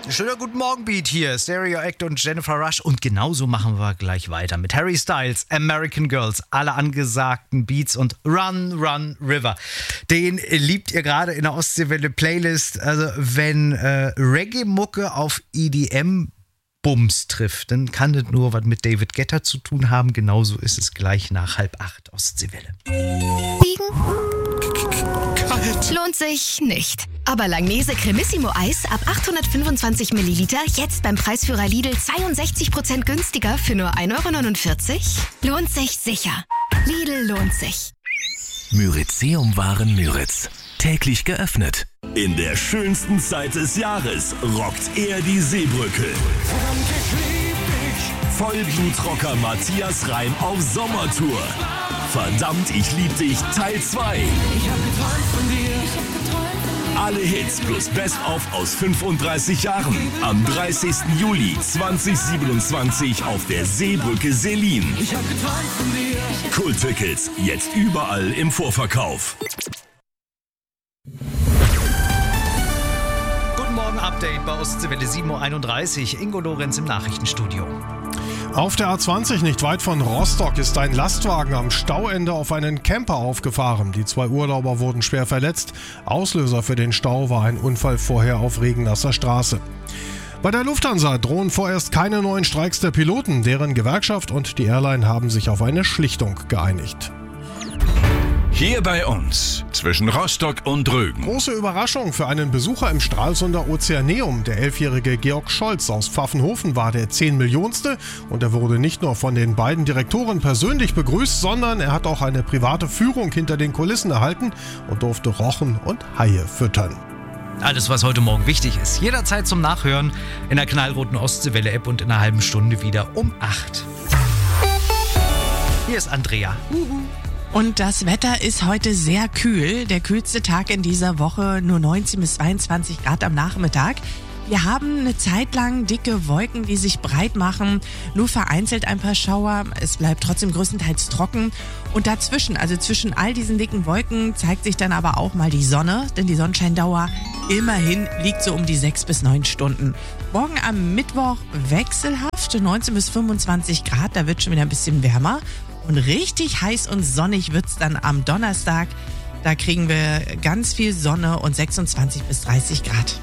Schöner guten Morgen, Beat hier. Stereo Act und Jennifer Rush. Und genauso machen wir gleich weiter mit Harry Styles, American Girls, alle angesagten Beats und Run, Run, River. Den liebt ihr gerade in der Ostseewelle-Playlist. Also wenn Reggae-Mucke auf EDM-Bums trifft, dann kann das nur was mit David Guetta zu tun haben. Genauso ist es gleich nach 7:30 Ostseewelle. Kalt. Lohnt sich nicht. Aber Langnese Cremissimo Eis ab 825 Milliliter jetzt beim Preisführer Lidl 62% günstiger für nur 1,49 €? Lohnt sich sicher. Lidl lohnt sich. Myrizeum-Waren Müritz. Täglich geöffnet. In der schönsten Zeit des Jahres rockt er die Seebrücke. Folgentrocker Matthias Reim auf Sommertour. Verdammt, ich lieb dich, Teil 2. Ich hab geträumt von dir. Alle Hits plus Best-of aus 35 Jahren. Am 30. Juli 2027 auf der Seebrücke Selin. Ich hab geträumt von dir. Kulttickets jetzt überall im Vorverkauf. Guten Morgen, Update bei Ostseewelle 7:31 Uhr. Ingo Lorenz im Nachrichtenstudio. Auf der A20 nicht weit von Rostock ist ein Lastwagen am Stauende auf einen Camper aufgefahren. Die 2 Urlauber wurden schwer verletzt. Auslöser für den Stau war ein Unfall vorher auf Regennasser Straße. Bei der Lufthansa drohen vorerst keine neuen Streiks der Piloten. Deren Gewerkschaft und die Airline haben sich auf eine Schlichtung geeinigt. Hier bei uns, zwischen Rostock und Rügen. Große Überraschung für einen Besucher im Stralsunder Ozeaneum. Der 11-jährige Georg Scholz aus Pfaffenhofen war der 10-Millionste und er wurde nicht nur von den beiden Direktoren persönlich begrüßt, sondern er hat auch eine private Führung hinter den Kulissen erhalten und durfte Rochen und Haie füttern. Alles, was heute Morgen wichtig ist. Jederzeit zum Nachhören in der knallroten Ostseewelle-App und in einer halben Stunde wieder um 8. Hier ist Andrea. Und das Wetter ist heute sehr kühl. Der kühlste Tag in dieser Woche, nur 19 bis 22 Grad am Nachmittag. Wir haben eine Zeit lang dicke Wolken, die sich breit machen. Nur vereinzelt ein paar Schauer. Es bleibt trotzdem größtenteils trocken. Und dazwischen, also zwischen all diesen dicken Wolken, zeigt sich dann aber auch mal die Sonne. Denn die Sonnenscheindauer immerhin liegt so um die 6 bis 9 Stunden. Morgen am Mittwoch wechselhaft, 19 bis 25 Grad. Da wird schon wieder ein bisschen wärmer. Und richtig heiß und sonnig wird's dann am Donnerstag. Da kriegen wir ganz viel Sonne und 26 bis 30 Grad.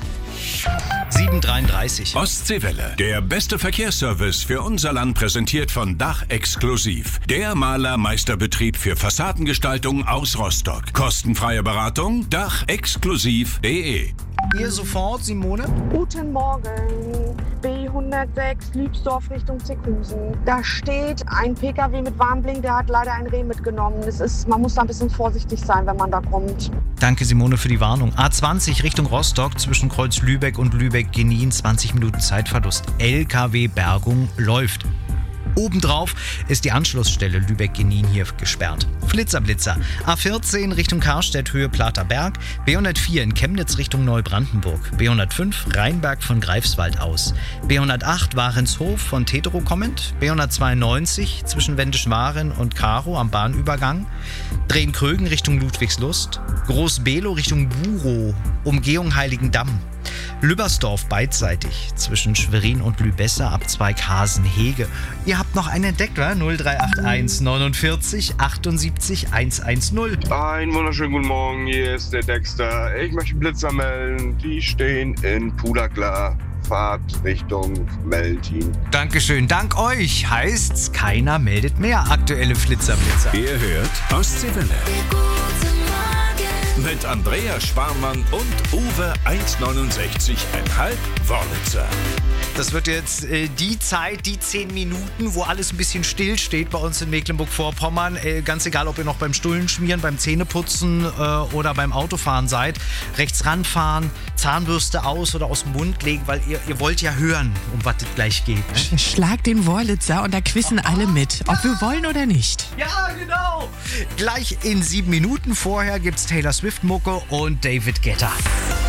7:33 Ostseewelle. Der beste Verkehrsservice für unser Land präsentiert von Dach Exklusiv. Der Malermeisterbetrieb für Fassadengestaltung aus Rostock. Kostenfreie Beratung dachexklusiv.de. Hier sofort, Simone. Guten Morgen, B106 Lübsdorf Richtung Zeckhusen. Da steht ein PKW mit Warnblink, der hat leider ein Reh mitgenommen. Man muss da ein bisschen vorsichtig sein, wenn man da kommt. Danke, Simone, für die Warnung. A20 Richtung Rostock zwischen Kreuz Lübeck und Lübeck-Genin, 20 Minuten Zeitverlust. LKW-Bergung läuft. Obendrauf ist die Anschlussstelle Lübeck-Genin hier gesperrt. Flitzer. A14 Richtung Karstedt, Höhe Platerberg. B104 in Chemnitz Richtung Neubrandenburg. B105 Rheinberg von Greifswald aus. B108 Warenshof von Tetero kommend. B192 zwischen Wendisch-Waren und Karo am Bahnübergang. Drehen-Krögen Richtung Ludwigslust. Groß-Below Richtung Burow, Umgehung Heiligendamm. Lübbersdorf beidseitig zwischen Schwerin und Lübesse ab Zweighasen-Hege. Ihr habt noch einen entdeckt, wa? 0381 49 78 110. Einen wunderschönen guten Morgen, hier ist der Dexter. Ich möchte Blitzer melden, die stehen in Puderklar. Fahrt Richtung Meltin. Dankeschön, dank euch heißt's, keiner meldet mehr aktuelle Flitzer. Ihr hört Ostseewelle. Mit Andrea Sparmann und Uwe 1,69,5 Wörlitzer. Das wird jetzt die Zeit, die 10 Minuten, wo alles ein bisschen still steht bei uns in Mecklenburg-Vorpommern. Ganz egal, ob ihr noch beim Stullenschmieren, beim Zähneputzen oder beim Autofahren seid. Rechts ranfahren, Zahnbürste aus oder aus dem Mund legen, weil ihr wollt ja hören, um was es gleich geht. Ne? Schlag den Wörlitzer und da quissen alle mit, ob wir wollen oder nicht. Ja, genau. Gleich in 7 Minuten vorher gibt's Taylor Swift-Mucke und David Guetta.